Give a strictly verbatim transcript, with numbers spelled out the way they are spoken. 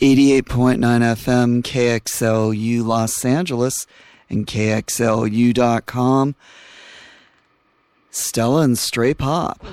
eighty-eight point nine F M, K X L U Los Angeles, and K X L U dot com. Stella and Stray Pop.